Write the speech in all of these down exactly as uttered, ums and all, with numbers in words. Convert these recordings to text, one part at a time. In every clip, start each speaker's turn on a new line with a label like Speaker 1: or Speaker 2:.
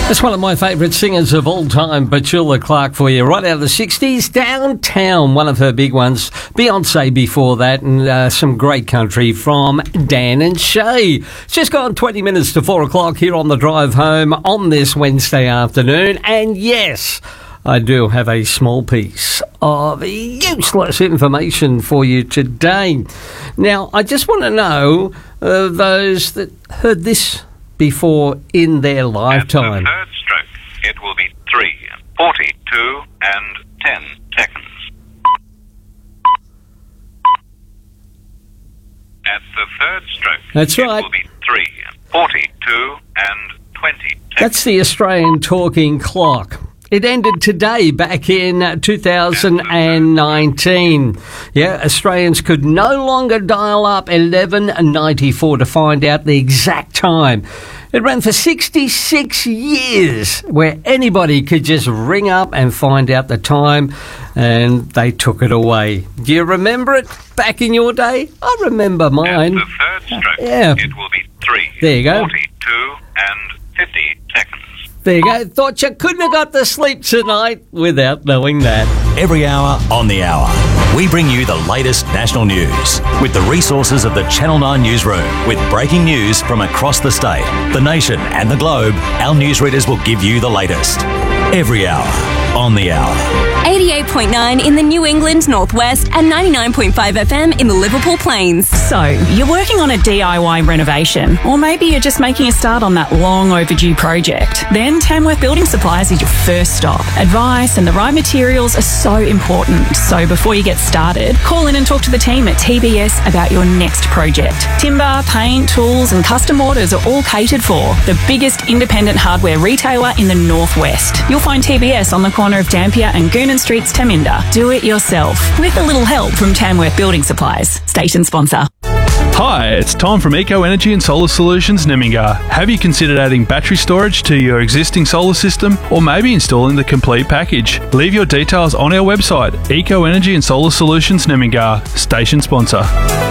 Speaker 1: That's one of my favourite singers of all time, Petula Clark, for you. Right out of the sixties, Downtown, one of her big ones. Beyonce before that, and uh, some great country from Dan and Shay. It's just gone twenty minutes to four o'clock here on the drive home on this Wednesday afternoon. And yes, I do have a small piece of useless information for you today. Now, I just want to know uh, those that heard this before in their lifetime.
Speaker 2: At the third stroke, it will be three, forty-two, and ten seconds. At the third stroke,
Speaker 1: That's
Speaker 2: it
Speaker 1: right.
Speaker 2: will be three, forty-two, and twenty seconds.
Speaker 1: That's the Australian talking clock. It ended today, back in two thousand nineteen. Yeah, Australians could no longer dial up eleven ninety-four to find out the exact time. It ran for sixty-six years, where anybody could just ring up and find out the time, and they took it away. Do you remember it back in your day? I remember mine.
Speaker 2: At the third stroke,
Speaker 1: Yeah.
Speaker 2: it will be three,
Speaker 1: There you go.
Speaker 2: forty-two, and fifty seconds.
Speaker 1: There you go. Thought you couldn't have got to sleep tonight without knowing that.
Speaker 3: Every hour on the hour, we bring you the latest national news with the resources of the Channel nine newsroom. With breaking news from across the state, the nation and the globe, our newsreaders will give you the latest. Every hour on the hour.
Speaker 4: eighty-eight point nine in the New England Northwest and ninety-nine point five F M in the Liverpool Plains.
Speaker 5: So, you're working on a D I Y renovation, or maybe you're just making a start on that long overdue project. Then Tamworth Building Supplies is your first stop. Advice and the right materials are so important. So before you get started, call in and talk to the team at T B S about your next project. Timber, paint, tools and custom orders are all catered for. The biggest independent hardware retailer in the Northwest. You'll find T B S on the corner of Dampier and Goonan Streets, Taminda. Do it yourself with a little help from Tamworth Building Supplies, station sponsor.
Speaker 6: Hi, it's Tom from Eco Energy and Solar Solutions Nemmingar. Have you considered adding battery storage to your existing solar system, or maybe installing the complete package? Leave your details on our website, Eco Energy and Solar Solutions Nemmingar, station sponsor.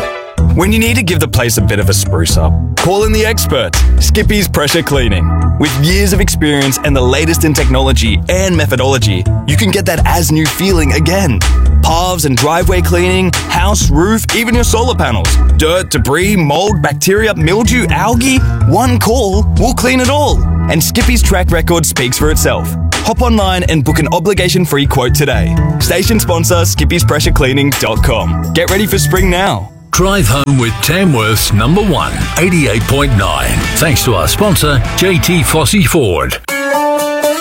Speaker 7: When you need to give the place a bit of a spruce up, call in the experts, Skippy's Pressure Cleaning. With years of experience and the latest in technology and methodology, you can get that as-new feeling again. Paths and driveway cleaning, house, roof, even your solar panels. Dirt, debris, mold, bacteria, mildew, algae. One call, we'll clean it all. And Skippy's track record speaks for itself. Hop online and book an obligation-free quote today. Station sponsor, skippys pressure cleaning dot com. Get ready for spring now.
Speaker 8: Drive home with Tamworth's number one, eighty-eight point nine. Thanks to our sponsor, J T Fossey Ford.